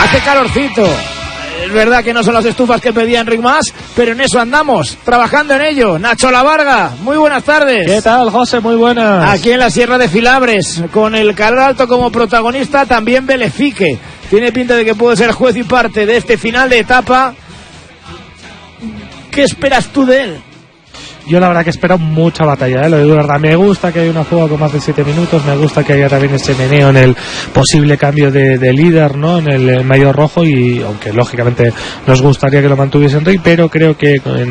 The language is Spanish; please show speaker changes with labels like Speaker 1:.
Speaker 1: Hace calorcito. Es verdad que no son las estufas que pedía Enric Mas, pero en eso andamos, trabajando en ello. Nacho Lavarga, muy buenas tardes.
Speaker 2: ¿Qué tal, José? Muy buenas.
Speaker 1: Aquí en la Sierra de Filabres, con el Calor Alto como protagonista, también Belefique. Tiene pinta de que puede ser juez y parte de este final de etapa. ¿Qué esperas tú de él?
Speaker 2: Yo la verdad que espero mucha batalla, lo digo de verdad. Me gusta que haya una fuga con más de 7 minutos, me gusta que haya también ese meneo en el posible cambio de líder, ¿no? En el maillot rojo, y aunque lógicamente nos gustaría que lo mantuviese Enric, pero creo que